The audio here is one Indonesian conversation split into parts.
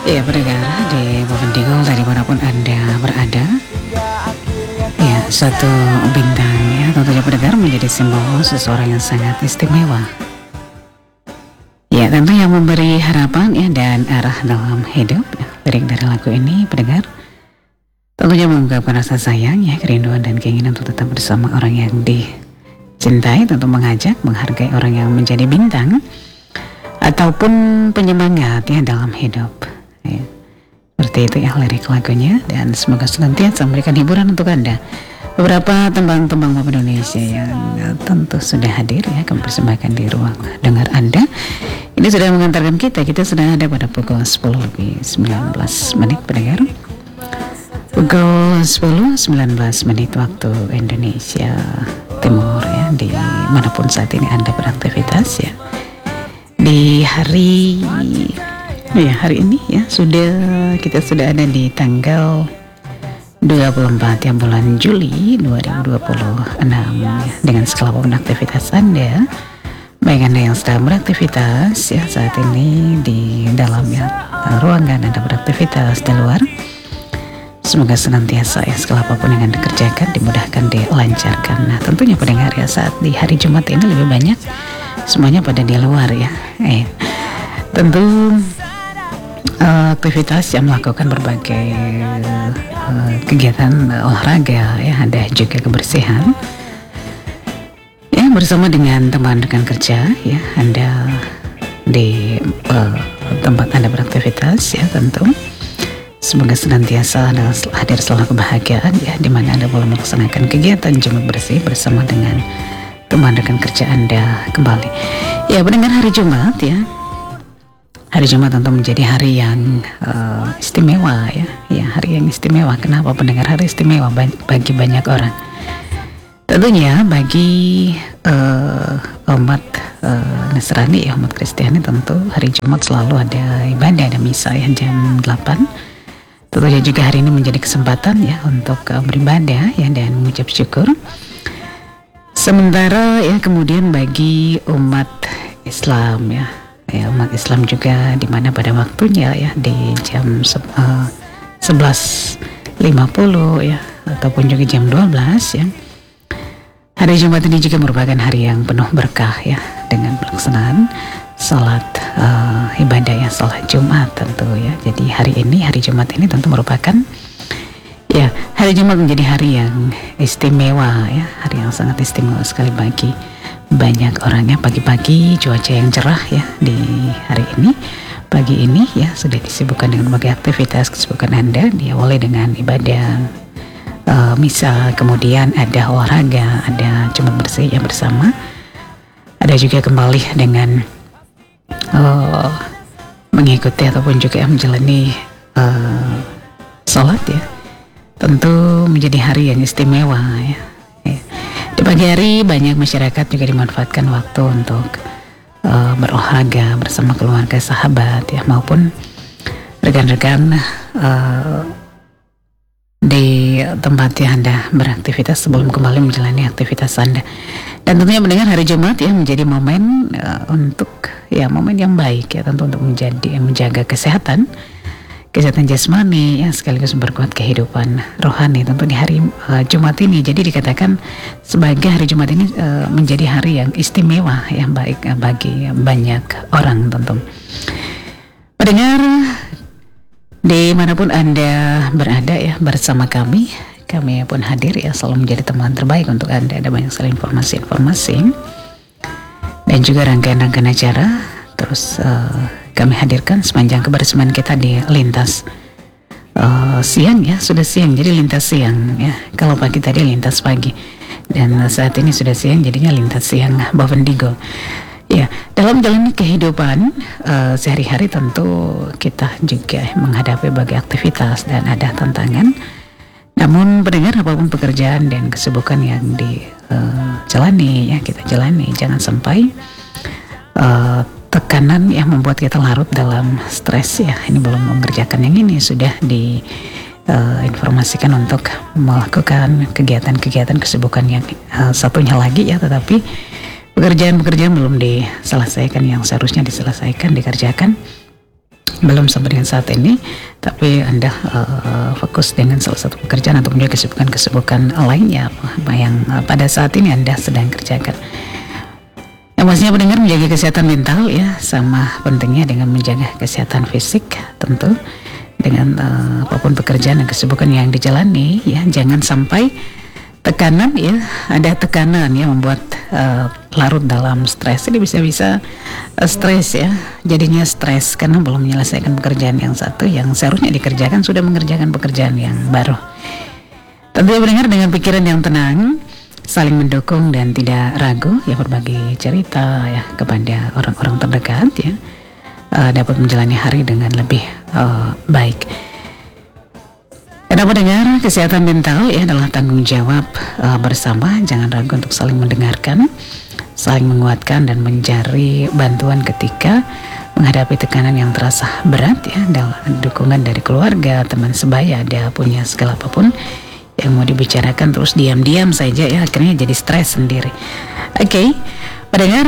Ya, pendengar di Bovendigul dari manapun Anda berada, ya, satu bintang ya tentunya pendengar menjadi simbol seseorang yang sangat istimewa. Ya, tentu yang memberi harapan ya dan arah dalam hidup. Lirik dari lagu ini pendengar tentunya mengungkapkan rasa sayang ya, kerinduan dan keinginan untuk tetap bersama orang yang dicintai, tentu mengajak, menghargai orang yang menjadi bintang ataupun penyemangat ya dalam hidup. Ya. Seperti itu ya lirik lagunya, dan semoga senantiasa memberikan hiburan untuk Anda. Beberapa tembang-tembang pop Indonesia yang tentu sudah hadir ya, kami persembahkan di ruang dengar Anda. Ini sudah mengantarkan kita sudah ada pada pukul 10 lebih 19 menit pendengar. Pukul 10 19 menit waktu Indonesia Timur ya, di manapun saat ini Anda beraktivitas ya. Di hari ini ya kita sudah ada di tanggal 24 ya, bulan Juli 2026 ya, dengan skala apapun aktivitas Anda, baik Anda yang sedang beraktivitas ya saat ini di dalam ya ruangan Anda beraktivitas di luar, semoga senantiasa ya skala apapun yang Anda kerjakan dimudahkan, dilancarkan. Nah tentunya pendengar ya, saat di hari Jumat ini lebih banyak semuanya pada di luar ya, tentu aktivitas yang melakukan berbagai kegiatan olahraga ya, ada juga kebersihan ya bersama dengan teman rekan kerja ya, Anda di tempat Anda beraktivitas ya, tentu semoga senantiasa hadir selalu kebahagiaan ya, di mana Anda boleh melaksanakan kegiatan Jumat bersih bersama dengan teman rekan kerja Anda kembali. Ya pendengar, hari Jumat ya, hari Jumat tentu menjadi hari yang istimewa ya, hari yang istimewa. Kenapa pendengar hari istimewa bagi banyak orang? Tentunya bagi umat Nasrani ya, umat Kristiani, tentu hari Jumat selalu ada ibadah, ada misa ya jam 8. Tentunya juga hari ini menjadi kesempatan ya untuk beribadah ya dan mengucap syukur. Sementara ya kemudian bagi umat Islam ya, umat Islam juga di mana pada waktunya ya di jam 11.50 ya ataupun juga jam 12 ya, hari Jumat ini juga merupakan hari yang penuh berkah ya, dengan pelaksanaan salat ibadah ya, salat Jumat tentu ya. Jadi hari Jumat ini tentu merupakan ya, hari Jumat menjadi hari yang istimewa ya, hari yang sangat istimewa sekali bagi banyak orangnya. Pagi-pagi cuaca yang cerah ya di hari ini, pagi ini ya sudah disibukkan dengan berbagai aktivitas. Kesibukan Anda diawali dengan ibadah misa, kemudian ada olahraga, ada Jumat bersih ya bersama, ada juga kembali dengan mengikuti ataupun juga menjalani sholat ya, tentu menjadi hari yang istimewa ya. Di pagi hari banyak masyarakat juga dimanfaatkan waktu untuk berolahraga bersama keluarga, sahabat ya, maupun rekan-rekan di tempat yang Anda beraktivitas sebelum kembali menjalani aktivitas Anda. Dan tentunya mendengar hari Jumat ya menjadi momen untuk ya, momen yang baik ya, tentu untuk menjaga kesehatan jasmani ya, sekaligus memperkuat kehidupan rohani tentu di hari Jumat ini. Jadi dikatakan sebagai hari Jumat ini menjadi hari yang istimewa yang baik bagi banyak orang tentu. Pendengar dimanapun Anda berada ya, bersama kami pun hadir ya, selalu menjadi teman terbaik untuk Anda. Ada banyak sekali informasi-informasi dan juga rangkaian-rangkaian acara terus kami hadirkan sepanjang kebersamaan kita di lintas siang ya, sudah siang jadi lintas siang ya. Kalau pagi tadi lintas pagi, dan saat ini sudah siang jadinya lintas siang Bovendigul. Ya, dalam menjalani kehidupan sehari-hari tentu kita juga menghadapi berbagai aktivitas dan ada tantangan. Namun pendengar, apapun pekerjaan dan kesibukan yang dijalani ya, kita jalani, jangan sampai tekanan yang membuat kita larut dalam stres ya. Ini belum mengerjakan yang ini, sudah diinformasikan untuk melakukan kegiatan-kegiatan kesibukan yang satunya lagi ya, tetapi pekerjaan-pekerjaan belum diselesaikan yang seharusnya diselesaikan, dikerjakan. belum sampai dengan saat ini, tapi Anda fokus dengan salah satu pekerjaan atau juga kesibukan lainnya apa yang pada saat ini Anda sedang kerjakan. Yang pastinya pendengar, menjaga kesehatan mental ya sama pentingnya dengan menjaga kesehatan fisik tentu. Dengan apapun pekerjaan dan kesibukan yang dijalani ya, jangan sampai tekanan ya, ada tekanan ya membuat larut dalam stres. Ini bisa-bisa stres ya, jadinya stres karena belum menyelesaikan pekerjaan yang satu yang seharusnya dikerjakan, sudah mengerjakan pekerjaan yang baru. Tentunya mendengar dengan pikiran yang tenang, saling mendukung dan tidak ragu ya, berbagi cerita ya kepada orang-orang terdekat ya, dapat menjalani hari dengan lebih baik. Kenapa dengar kesehatan mental ya adalah tanggung jawab bersama. Jangan ragu untuk saling mendengarkan, saling menguatkan dan mencari bantuan ketika menghadapi tekanan yang terasa berat ya. Dukungan dari keluarga, teman sebaya, ada punya segala apapun yang mau dibicarakan terus diam-diam saja ya, akhirnya jadi stres sendiri. Oke, pendengar,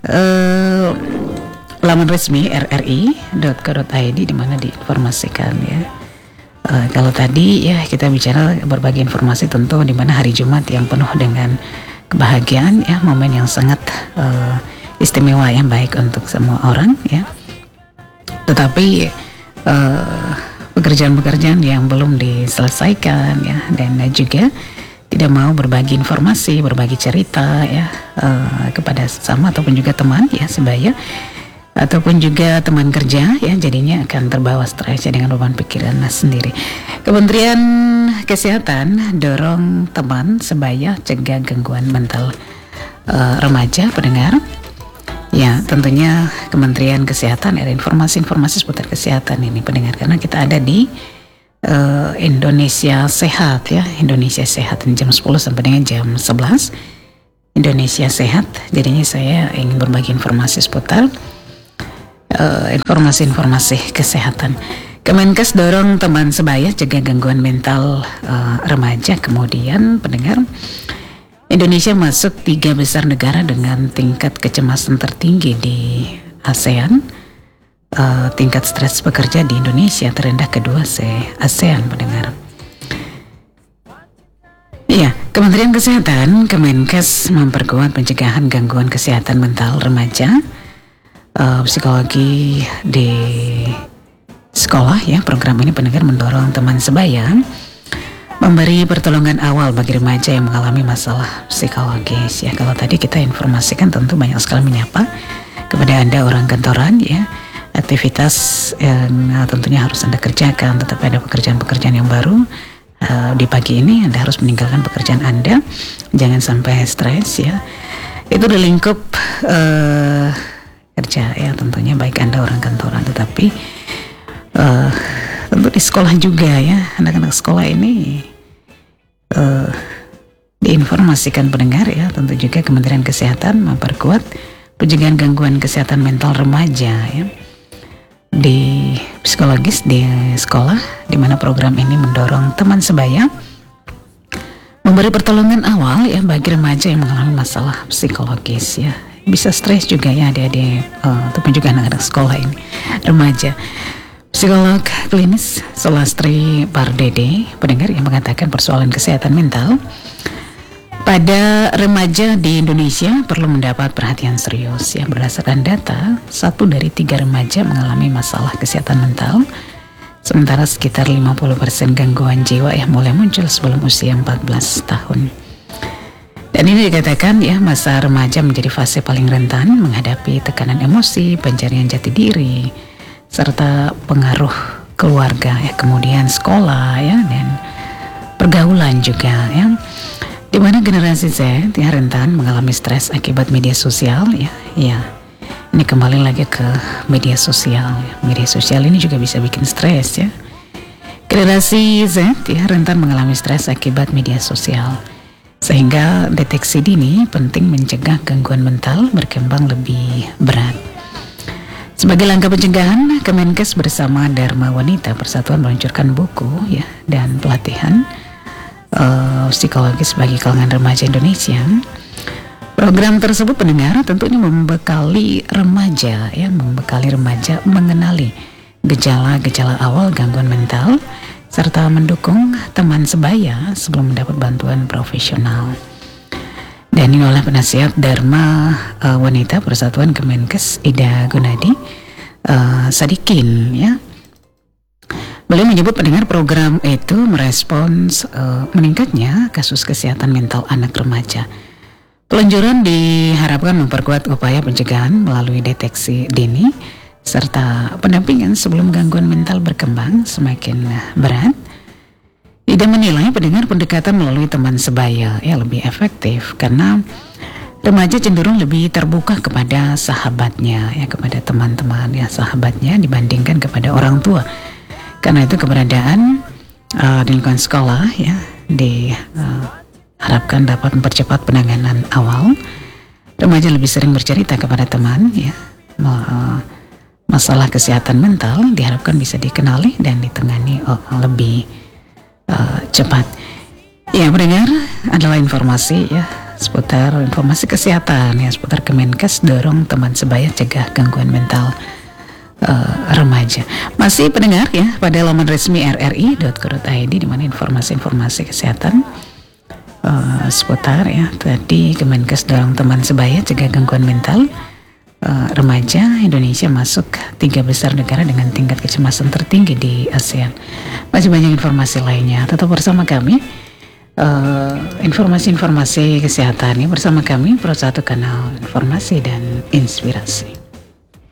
laman resmi rri.co.id di mana diinformasikan ya. Kalau tadi ya kita bicara berbagi informasi tentu di mana hari Jumat yang penuh dengan kebahagiaan ya, momen yang sangat istimewa yang baik untuk semua orang ya. Tetapi pekerjaan-pekerjaan yang belum diselesaikan ya, dan juga tidak mau berbagi informasi, berbagi cerita ya kepada sesama ataupun juga teman ya sebaya ataupun juga teman kerja ya, jadinya akan terbawa stres dengan beban pikiran sendiri. Kementerian Kesehatan dorong teman sebaya cegah gangguan mental remaja. Pendengar ya, tentunya Kementerian Kesehatan ada informasi-informasi seputar kesehatan ini pendengar, karena kita ada di Indonesia Sehat ya, Indonesia Sehat jam 10 sampai dengan jam 11 Indonesia Sehat. Jadinya saya ingin berbagi informasi seputar informasi-informasi kesehatan. Kemenkes dorong teman sebaya cegah gangguan mental remaja. Kemudian pendengar, Indonesia masuk 3 besar negara dengan tingkat kecemasan tertinggi di ASEAN. Tingkat stres pekerja di Indonesia terendah kedua se-ASEAN pendengar. Iya, Kementerian Kesehatan Kemenkes memperkuat pencegahan gangguan kesehatan mental remaja. Psikologi di sekolah ya, program ini pendengar mendorong teman sebaya memberi pertolongan awal bagi remaja yang mengalami masalah psikologis ya. Kalau tadi kita informasikan tentu banyak sekali menyapa kepada Anda orang kantoran ya, aktivitas yang tentunya harus Anda kerjakan, tetapi ada pekerjaan-pekerjaan yang baru di pagi ini Anda harus meninggalkan pekerjaan Anda, jangan sampai stres ya. Itu di lingkup kerja ya, tentunya baik Anda orang kantoran, tetapi tentu di sekolah juga ya, anak-anak sekolah ini diinformasikan pendengar ya. Tentu juga Kementerian Kesehatan memperkuat pencegahan gangguan kesehatan mental remaja ya di psikologis di sekolah, di mana program ini mendorong teman sebaya memberi pertolongan awal ya bagi remaja yang mengalami masalah psikologis ya. Bisa stres juga ya adik-adik ataupun juga anak-anak sekolah ini remaja. Psikolog klinis Sulastri Pardede pendengar yang mengatakan persoalan kesehatan mental pada remaja di Indonesia perlu mendapat perhatian serius ya. Berdasarkan data, 1 dari 3 remaja mengalami masalah kesehatan mental, sementara sekitar 50% gangguan jiwa yang mulai muncul sebelum usia 14 tahun. Dan ini dikatakan ya, masa remaja menjadi fase paling rentan menghadapi tekanan emosi, pencarian jati diri, serta pengaruh keluarga ya, kemudian sekolah ya, dan pergaulan juga ya. Di mana generasi Z ya rentan mengalami stres akibat media sosial ya. Ya, ini kembali lagi ke media sosial ya. Media sosial ini juga bisa bikin stres ya. Generasi Z ya rentan mengalami stres akibat media sosial. Sehingga deteksi dini penting mencegah gangguan mental berkembang lebih berat. Sebagai langkah pencegahan, Kemenkes bersama Dharma Wanita Persatuan meluncurkan buku ya dan pelatihan psikologis bagi kalangan remaja Indonesia. Program tersebut pendengar tentunya membekali remaja mengenali gejala-gejala awal gangguan mental, serta mendukung teman sebaya sebelum mendapat bantuan profesional. Dan ini oleh penasihat Dharma Wanita Persatuan Kemenkes Ida Gunadi Sadikin, ya. Beliau menyebut pendengar program itu merespons meningkatnya kasus kesehatan mental anak remaja. Peluncuran diharapkan memperkuat upaya pencegahan melalui deteksi dini serta pendampingan sebelum gangguan mental berkembang semakin berat. Ida menilai pendengar pendekatan melalui teman sebaya lebih efektif karena remaja cenderung lebih terbuka kepada sahabatnya, kepada teman-teman sahabatnya dibandingkan kepada orang tua. Karena itu keberadaan di lingkungan sekolah diharapkan dapat mempercepat penanganan awal. Remaja lebih sering bercerita kepada teman, masalah kesehatan mental diharapkan bisa dikenali dan ditangani lebih cepat. Ya, pendengar, adalah informasi seputar informasi kesehatan seputar Kemenkes dorong teman sebaya cegah gangguan mental remaja. Masih pendengar pada laman resmi rri.co.id di mana informasi-informasi kesehatan seputar tadi Kemenkes dorong teman sebaya cegah gangguan mental remaja. Indonesia masuk 3 besar negara dengan tingkat kecemasan tertinggi di ASEAN. Masih banyak informasi lainnya, tetap bersama kami. Informasi-informasi kesehatan bersama kami, Pro 1 Kanal Informasi dan Inspirasi.